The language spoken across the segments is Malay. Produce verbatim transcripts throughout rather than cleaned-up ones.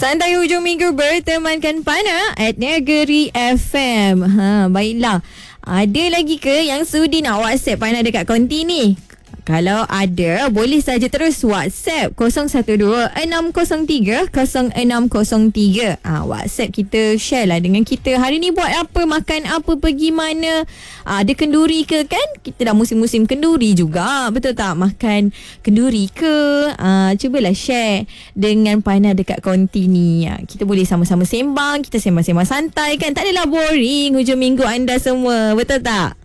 Santai hujung minggu bertemankan Pana at Negeri F M. Ha, baiklah. Ada lagi ke yang sudi nak WhatsApp Pana dekat konti ni? Kalau ada, boleh saja terus WhatsApp kosong satu dua enam kosong tiga kosong enam kosong tiga. Ah, WhatsApp kita, share lah dengan kita. Hari ni buat apa, makan apa, pergi mana. Ah, ada kenduri ke kan? Kita dah musim-musim kenduri juga. Betul tak? Makan kenduri ke? Ah, cubalah share dengan Pana dekat konti ni. Ah, kita boleh sama-sama sembang. Kita sembang-sembang santai kan? Tak adalah boring hujung minggu anda semua. Betul tak?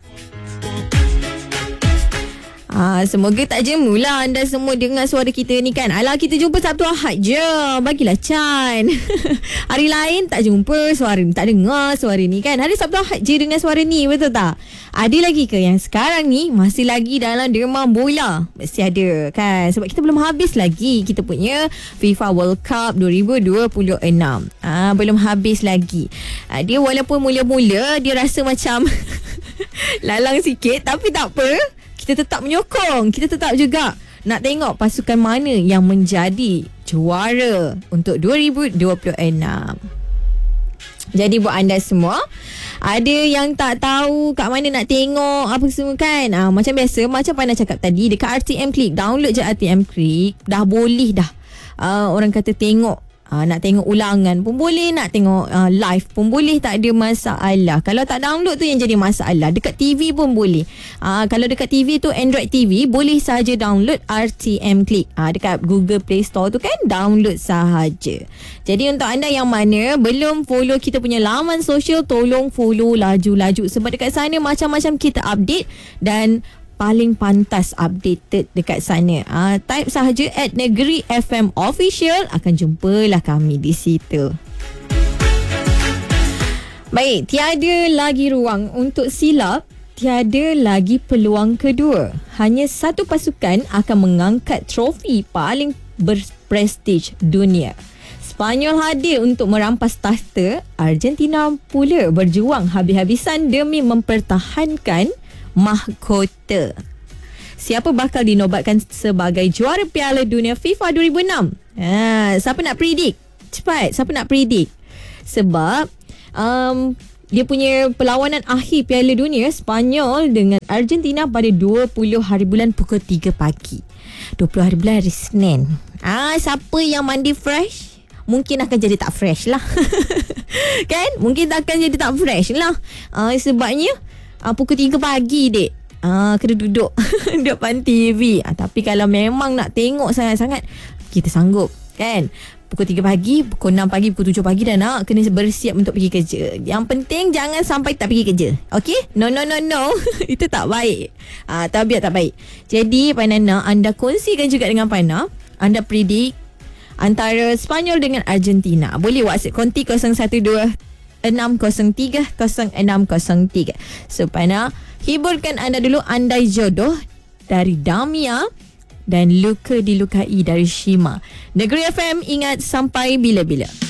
Ah, semoga tak jemulah anda semua dengar suara kita ni kan. Alah, kita jumpa Sabtu Ahad je. Bagilah Chan. Hari lain tak jumpa suara ni, tak dengar suara ni kan. Hari Sabtu Ahad je dengar suara ni, betul tak? Ada lagi ke yang sekarang ni masih lagi dalam derma bola? Mesti ada kan. Sebab kita belum habis lagi kita punya FIFA World Cup dua ribu dua puluh enam. Ah, belum habis lagi. Ah, dia walaupun mula-mula dia rasa macam lalang sikit, tapi tak apa. Kita tetap menyokong. Kita tetap juga nak tengok pasukan mana yang menjadi juara untuk dua ribu dua puluh enam. Jadi buat anda semua, ada yang tak tahu kat mana nak tengok apa semua kan, ah, macam biasa, macam Pana cakap tadi, dekat R T M Click, download je R T M Click, dah boleh dah uh, orang kata tengok. Uh, nak tengok ulangan pun boleh, nak tengok uh, live pun boleh, tak ada masalah. Kalau tak download tu yang jadi masalah. Dekat T V pun boleh. Uh, kalau dekat T V tu Android T V, boleh saja download R T M Click. Uh, dekat Google Play Store tu kan, download sahaja. Jadi untuk anda yang mana belum follow kita punya laman sosial, tolong follow laju-laju. Sebab dekat sana macam-macam kita update dan paling pantas updated dekat sana. Ah, type sahaja at Negeri F M Official, akan jumpalah kami di situ. Baik, tiada lagi ruang untuk silap, tiada lagi peluang kedua. Hanya satu pasukan akan mengangkat trofi paling berprestij dunia. Spanyol hadir untuk merampas takhta, Argentina pula berjuang habis-habisan demi mempertahankan mahkota. Siapa bakal dinobatkan sebagai juara Piala Dunia FIFA dua ribu enam? Ha, siapa nak predict? Cepat, siapa nak predict? Sebab um, dia punya perlawanan akhir Piala Dunia Spanyol dengan Argentina pada dua puluh hari bulan pukul tiga pagi. dua puluh hari bulan hari Senin. Ah, siapa yang mandi fresh? Mungkin akan jadi tak fresh lah. Kan? Mungkin akan jadi tak fresh lah. Ah, sebabnya Uh, pukul tiga pagi dek, uh, kena duduk depan T V. uh, Tapi kalau memang nak tengok sangat-sangat, kita sanggup kan. Pukul tiga pagi, pukul enam pagi, pukul tujuh pagi dah nak kena bersiap untuk pergi kerja. Yang penting jangan sampai tak pergi kerja. Okay? No no no no. Itu tak baik. uh, Tabiat tak baik. Jadi Pana nak anda kongsikan juga dengan Pana, anda predict antara Spanyol dengan Argentina. Boleh WhatsApp konti kosong satu dua enam kosong tiga kosong enam kosong tiga. So Pana hiburkan anda dulu Andai Jodoh dari Damia dan Luka Dilukai dari Shima. Negeri F M, ingat sampai bila-bila.